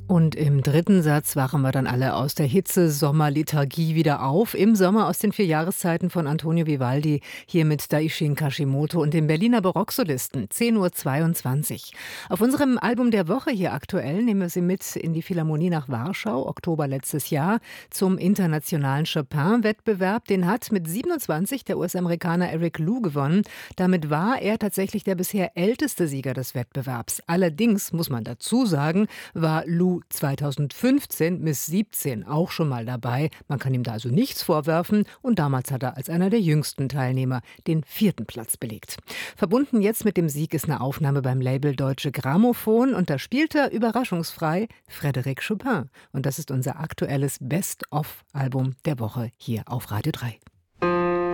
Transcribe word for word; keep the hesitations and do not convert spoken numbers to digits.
Und im dritten Satz wachen wir dann alle aus der Hitze-Sommerlethargie wieder auf. Im Sommer aus den vier Jahreszeiten von Antonio Vivaldi, hier mit Daishin Kashimoto und dem Berliner Barocksolisten. zehn Uhr zweiundzwanzig. Auf unserem Album der Woche hier aktuell nehmen wir Sie mit in die Philharmonie nach Warschau, Oktober letztes Jahr, zum internationalen Chopin-Wettbewerb. Den hat mit siebenundzwanzig der U S-Amerikaner Eric Liu gewonnen. Damit war er tatsächlich der bisher älteste Sieger des Wettbewerbs. Allerdings, muss man dazu sagen, war Liu zweitausendfünfzehn bis siebzehn auch schon mal dabei. Man kann ihm da also nichts vorwerfen. Und damals hat er als einer der jüngsten Teilnehmer den vierten Platz belegt. Verbunden jetzt mit dem Sieg ist eine Aufnahme beim Label Deutsche Grammophon. Und da spielt er überraschungsfrei Frédéric Chopin. Und das ist unser aktuelles Best-of-Album der Woche hier auf Radio drei.